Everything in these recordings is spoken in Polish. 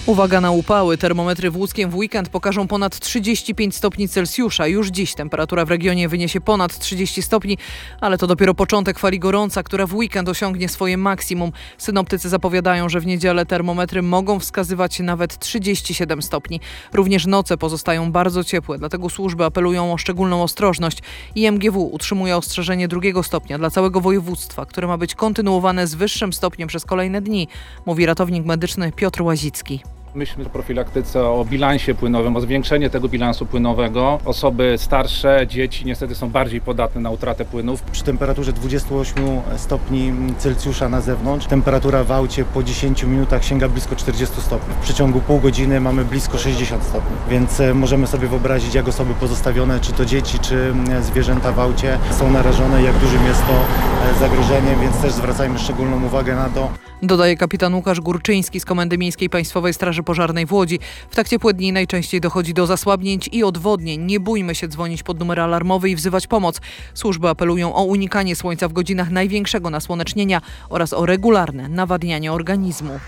Uwaga na upały. Termometry w Łódzkiem w weekend pokażą ponad 35 stopni Celsjusza. Już dziś temperatura w regionie wyniesie ponad 30 stopni, ale to dopiero początek fali gorąca, która w weekend osiągnie swoje maksimum. Synoptycy zapowiadają, że w niedzielę termometry mogą wskazywać nawet 37 stopni. Również noce pozostają bardzo ciepłe, dlatego służby apelują o szczególną ostrożność. IMGW utrzymuje ostrzeżenie 2 stopnia dla całego województwa, które ma być kontynuowane z wyższym stopniem przez kolejne dni, mówi ratownik medyczny Piotr Łazicki. Myślmy o profilaktyce, o bilansie płynowym, o zwiększeniu tego bilansu płynowego. Osoby starsze, dzieci niestety są bardziej podatne na utratę płynów. Przy temperaturze 28 stopni Celsjusza na zewnątrz, temperatura w aucie po 10 minutach sięga blisko 40 stopni. W przeciągu pół godziny mamy blisko 60 stopni, więc możemy sobie wyobrazić, jak osoby pozostawione, czy to dzieci, czy zwierzęta w aucie są narażone, jak dużym jest to zagrożeniem, więc też zwracajmy szczególną uwagę na to. Dodaje kapitan Łukasz Górczyński z Komendy Miejskiej Państwowej Straży Pożarnej w Łodzi. W tak ciepłe dni najczęściej dochodzi do zasłabnięć i odwodnień. Nie bójmy się dzwonić pod numer alarmowy i wzywać pomoc. Służby apelują o unikanie słońca w godzinach największego nasłonecznienia oraz o regularne nawadnianie organizmu.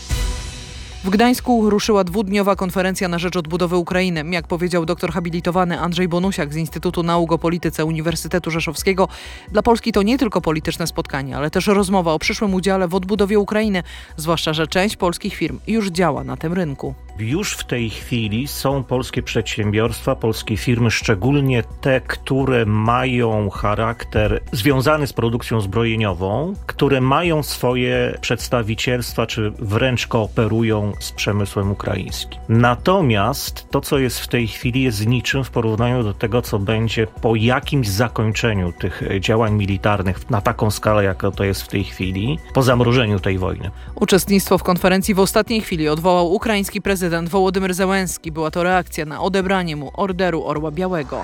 W Gdańsku ruszyła 2-dniowa konferencja na rzecz odbudowy Ukrainy. Jak powiedział doktor habilitowany Andrzej Bonusiak z Instytutu Nauk o Polityce Uniwersytetu Rzeszowskiego, dla Polski to nie tylko polityczne spotkanie, ale też rozmowa o przyszłym udziale w odbudowie Ukrainy, zwłaszcza że część polskich firm już działa na tym rynku. Już w tej chwili są polskie przedsiębiorstwa, polskie firmy, szczególnie te, które mają charakter związany z produkcją zbrojeniową, które mają swoje przedstawicielstwa, czy wręcz kooperują z przemysłem ukraińskim. Natomiast to, co jest w tej chwili, jest niczym w porównaniu do tego, co będzie po jakimś zakończeniu tych działań militarnych na taką skalę, jaka to jest w tej chwili, po zamrożeniu tej wojny. Uczestnictwo w konferencji w ostatniej chwili odwołał ukraiński prezydent Wołodymyr Zełenski. Była to reakcja na odebranie mu Orderu Orła Białego.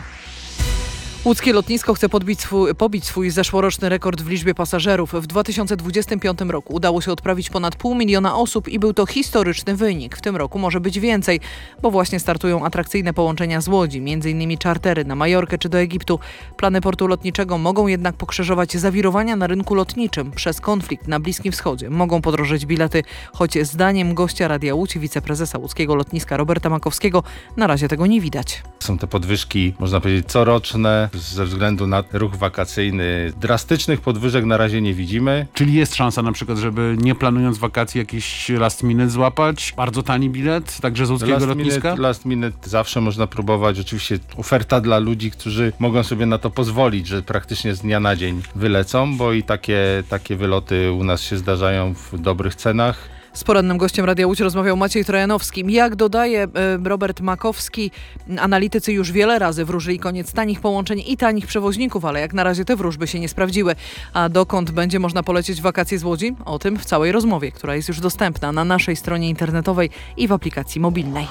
Łódzkie lotnisko chce pobić swój zeszłoroczny rekord w liczbie pasażerów. W 2025 roku udało się odprawić ponad 500 000 osób i był to historyczny wynik. W tym roku może być więcej, bo właśnie startują atrakcyjne połączenia z Łodzi, m.in. czartery na Majorkę czy do Egiptu. Plany portu lotniczego mogą jednak pokrzyżować zawirowania na rynku lotniczym. Przez konflikt na Bliskim Wschodzie mogą podrożeć bilety, choć zdaniem gościa Radia Łódź, wiceprezesa łódzkiego lotniska Roberta Makowskiego, na razie tego nie widać. Są te podwyżki, można powiedzieć, coroczne. Ze względu na ruch wakacyjny drastycznych podwyżek na razie nie widzimy. Czyli jest szansa na przykład, żeby nie planując wakacji jakiś last minute złapać? Bardzo tani bilet, także z łódzkiego lotniska? Last minute zawsze można próbować. Oczywiście oferta dla ludzi, którzy mogą sobie na to pozwolić, że praktycznie z dnia na dzień wylecą, bo i takie wyloty u nas się zdarzają w dobrych cenach. Z porannym gościem Radia Łódź rozmawiał Maciej Trojanowski. Jak dodaje Robert Makowski, analitycy już wiele razy wróżyli koniec tanich połączeń i tanich przewoźników, ale jak na razie te wróżby się nie sprawdziły. A dokąd będzie można polecieć w wakacje z Łodzi? O tym w całej rozmowie, która jest już dostępna na naszej stronie internetowej i w aplikacji mobilnej.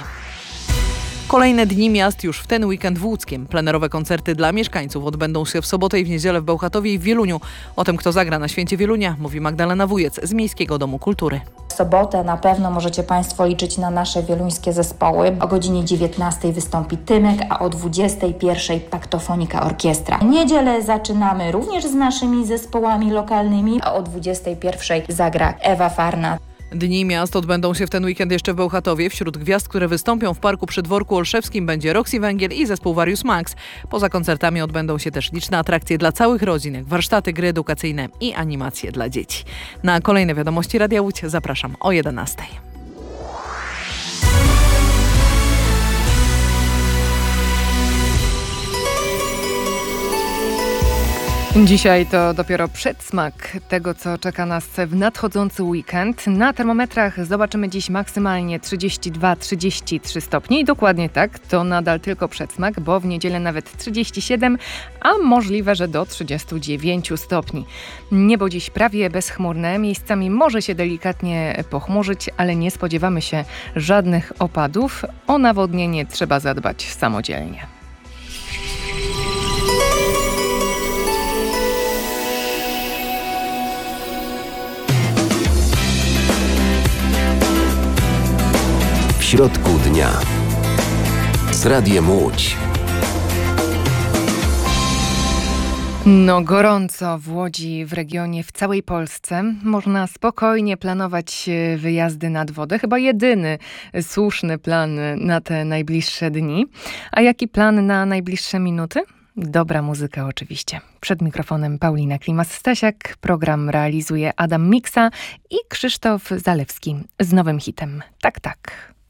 Kolejne dni miast już w ten weekend w Łódzkiem. Plenerowe koncerty dla mieszkańców odbędą się w sobotę i w niedzielę w Bełchatowie i w Wieluniu. O tym, kto zagra na Święcie Wielunia, mówi Magdalena Wujec z Miejskiego Domu Kultury. W sobotę na pewno możecie Państwo liczyć na nasze wieluńskie zespoły. O godzinie 19 wystąpi Tymek, a o 21 Paktofonika Orkiestra. W niedzielę zaczynamy również z naszymi zespołami lokalnymi, a o 21 zagra Ewa Farna. Dni miast odbędą się w ten weekend jeszcze w Bełchatowie. Wśród gwiazd, które wystąpią w Parku przy Dworku Olszewskim, będzie Roxy Węgiel i zespół Warius Max. Poza koncertami odbędą się też liczne atrakcje dla całych rodzin, jak warsztaty, gry edukacyjne i animacje dla dzieci. Na kolejne wiadomości Radia Łódź zapraszam o 11:00. Dzisiaj to dopiero przedsmak tego, co czeka nas w nadchodzący weekend. Na termometrach zobaczymy dziś maksymalnie 32-33 stopnie i dokładnie tak, to nadal tylko przedsmak, bo w niedzielę nawet 37, a możliwe, że do 39 stopni. Niebo dziś prawie bezchmurne, miejscami może się delikatnie pochmurzyć, ale nie spodziewamy się żadnych opadów. O nawodnienie trzeba zadbać samodzielnie. W środku dnia z Radiem Łódź. No gorąco w Łodzi, w regionie, w całej Polsce. Można spokojnie planować wyjazdy nad wodę. Chyba jedyny słuszny plan na te najbliższe dni. A jaki plan na najbliższe minuty? Dobra muzyka oczywiście. Przed mikrofonem Paulina Klimas-Stasiak. Program realizuje Adam Miksa i Krzysztof Zalewski z nowym hitem. Tak, tak.